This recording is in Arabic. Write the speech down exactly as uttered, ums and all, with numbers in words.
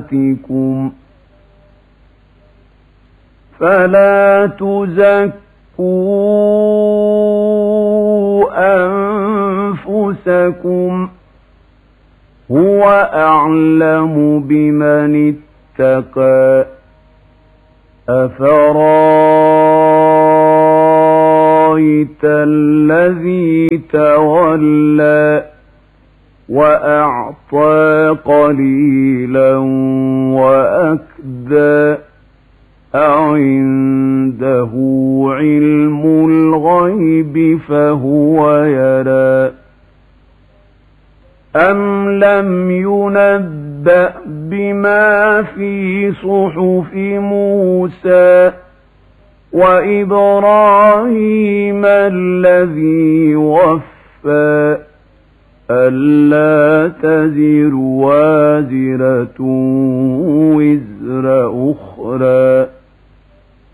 أنفسكم فلا تزكوا أنفسكم هو أعلم بمن اتقى أفرايت الذي تولى وأعطى قليلا وأكدى أعنده علم الغيب فهو يرى أم لم ينبأ بما في صحف موسى وإبراهيم الذي وفى ألا تزر وازرة وزر أخرى